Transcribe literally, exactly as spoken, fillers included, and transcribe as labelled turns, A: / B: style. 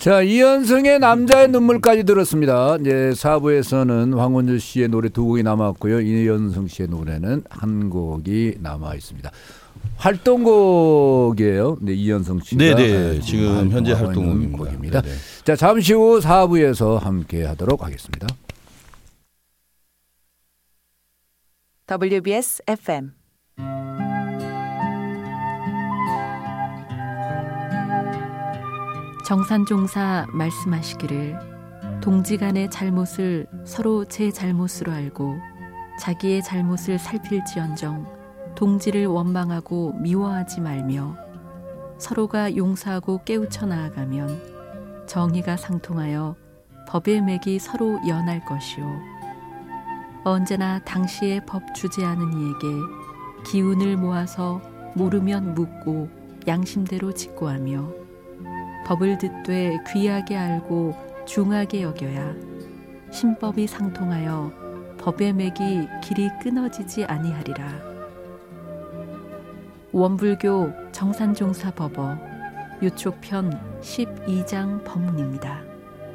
A: 자, 이현승의 남자의 눈물까지 들었습니다. 이제 사 부에서는 황원주 씨의 노래 두 곡이 남았고요. 이현승 씨의 노래는 한 곡이 남아 있습니다. 활동곡이에요. 네, 이현승 씨가
B: 네네, 지금 현재 활동곡입니다.
A: 곡입니다. 자, 잠시 후 사 부에서 함께 하도록 하겠습니다.
C: 더블유비에스 에프엠
D: 정산종사 말씀하시기를 동지간의 잘못을 서로 제 잘못으로 알고 자기의 잘못을 살필지언정 동지를 원망하고 미워하지 말며 서로가 용서하고 깨우쳐 나아가면 정의가 상통하여 법의 맥이 서로 연할 것이요 언제나 당시의 법 주재하는 이에게 기운을 모아서 모르면 묻고 양심대로 직고하며 법을 듣되 귀하게 알고 중하게 여겨야 신법이 상통하여 법의 맥이 길이 끊어지지 아니하리라. 원불교 정산종사 법어 유촉편 십이 장 법문입니다.